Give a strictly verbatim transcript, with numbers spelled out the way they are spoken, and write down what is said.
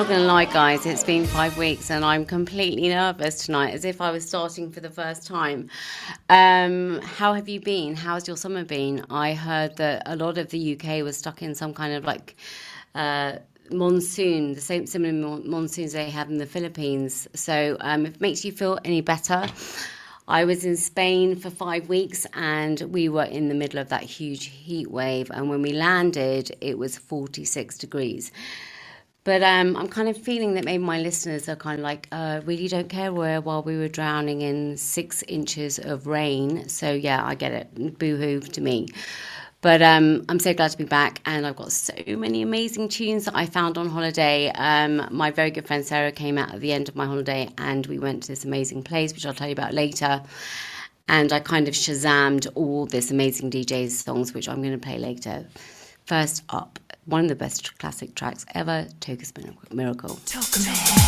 going to lie, guys, it's been five weeks and I'm completely nervous tonight, as if I was starting for the first time. Um, how have you been? How's your summer been? I heard that a lot of the U K was stuck in some kind of like uh, monsoon, the same similar monsoons they have in the Philippines. So um, if it makes you feel any better, I was in Spain for five weeks and we were in the middle of that huge heat wave. And when we landed, it was forty-six degrees. But um, I'm kind of feeling that maybe my listeners are kind of like, uh, really don't care where while we were drowning in six inches of rain. So, yeah, I get it. Boo-hoo to me. But um, I'm so glad to be back, and I've got so many amazing tunes that I found on holiday. Um, my very good friend Sarah came out at the end of my holiday, and we went to this amazing place, which I'll tell you about later. And I kind of Shazammed all this amazing D J's songs, which I'm going to play later. First up, one of the best classic tracks ever, Tokus Miracle. Talk